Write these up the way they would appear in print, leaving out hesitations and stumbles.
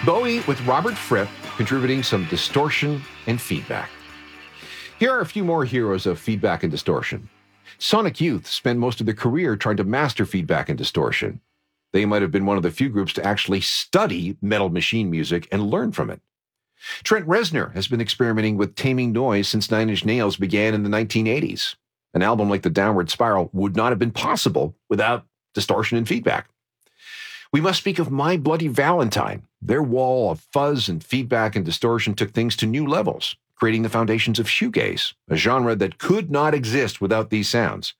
Bowie with Robert Fripp contributing some distortion and feedback. Here are a few more heroes of feedback and distortion. Sonic Youth spent most of their career trying to master feedback and distortion. They might have been one of the few groups to actually study Metal Machine music and learn from it. Trent Reznor has been experimenting with taming noise since Nine Inch Nails began in the 1980s. An album like The Downward Spiral would not have been possible without distortion and feedback. We must speak of My Bloody Valentine. Their wall of fuzz and feedback and distortion took things to new levels, creating the foundations of shoegaze, a genre that could not exist without these sounds.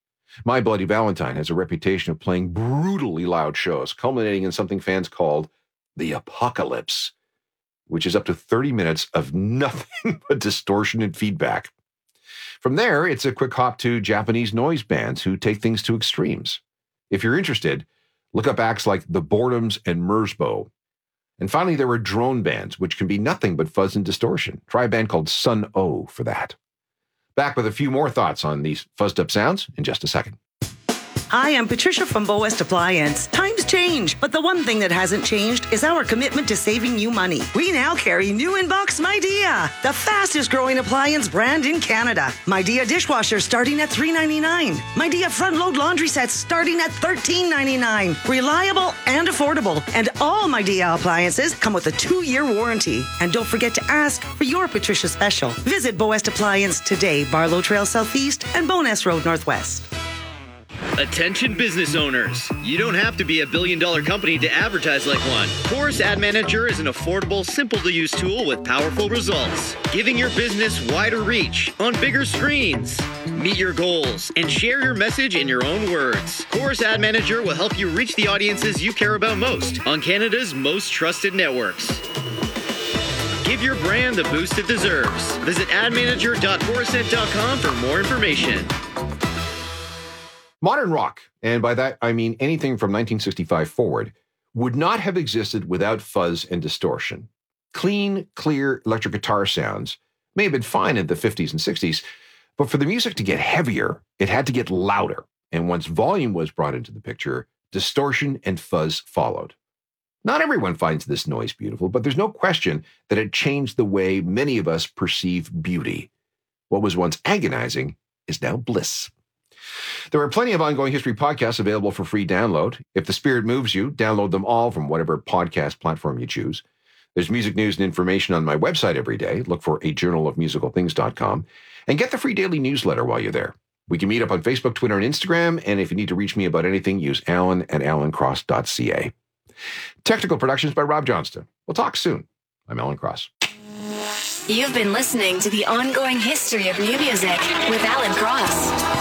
My Bloody Valentine has a reputation of playing brutally loud shows, culminating in something fans called the Apocalypse, which is up to 30 minutes of nothing but distortion and feedback. From there, it's a quick hop to Japanese noise bands who take things to extremes. If you're interested, look up acts like The Boredoms and Merzbow. And finally, there are drone bands, which can be nothing but fuzz and distortion. Try a band called Sun O for that. Back with a few more thoughts on these fuzzed up sounds in just a second. Hi, I'm Patricia from Bow West Appliance. Times change, but the one thing that hasn't changed is our commitment to saving you money. We now carry new in-box Midea, the fastest growing appliance brand in Canada. Midea dishwasher starting at $3.99. Midea front-load laundry sets starting at $13.99. Reliable and affordable. And all Midea appliances come with a 2-year warranty. And don't forget to ask for your Patricia special. Visit Bow West Appliance today, Barlow Trail Southeast and Bowness Road Northwest. Attention business owners. You don't have to be a billion-dollar company to advertise like one. Chorus Ad Manager is an affordable, simple-to-use tool with powerful results, giving your business wider reach on bigger screens. Meet your goals and share your message in your own words. Chorus Ad Manager will help you reach the audiences you care about most on Canada's most trusted networks. Give your brand the boost it deserves. Visit admanager.chorusnet.com for more information. Modern rock, and by that I mean anything from 1965 forward, would not have existed without fuzz and distortion. Clean, clear electric guitar sounds may have been fine in the 50s and 60s, but for the music to get heavier, it had to get louder. And once volume was brought into the picture, distortion and fuzz followed. Not everyone finds this noise beautiful, but there's no question that it changed the way many of us perceive beauty. What was once agonizing is now bliss. There are plenty of ongoing history podcasts available for free download. If the spirit moves you, download them all from whatever podcast platform you choose. There's music news and information on my website every day. Look for ajournalofmusicalthings.com and get the free daily newsletter while you're there. We can meet up on Facebook, Twitter, and Instagram. And if you need to reach me about anything, use Alan at alancross.ca. Technical productions by Rob Johnston. We'll talk soon. I'm Alan Cross. You've been listening to The Ongoing History of New Music with Alan Cross.